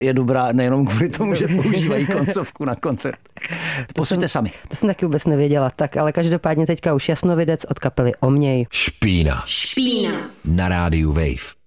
je dobrá nejenom kvůli tomu, že používají koncovku na koncert. Posuďte sami. To jsem taky vůbec nevěděla. Tak ale každopádně teďka už Jasnovidec od kapely Omněj. Špína. Na rádiu Wave.